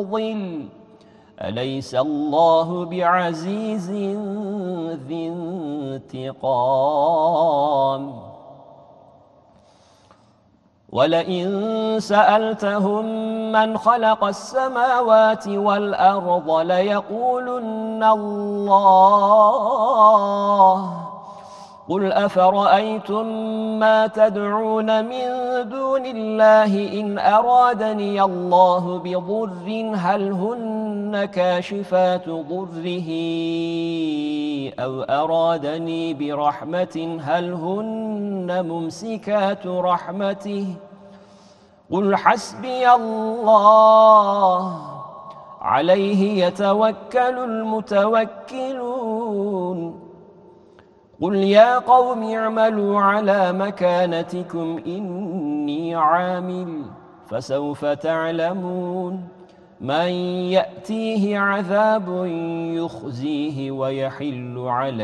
الظل أليس الله بعزيز ذي انتقام ولئن سألتهم من خلق السماوات والأرض ليقولن الله قل أفرأيتم ما تدعون من دون الله إن أرادني الله بضر هل هن كاشفات ضره أو أرادني برحمة هل هن ممسكات رحمته قل حسبي الله عليه يتوكل المتوكلون قل يا قوم اعملوا على مكانتكم إني عامل فسوف تعلمون من يأتيه عذاب يخزيه ويحل عليه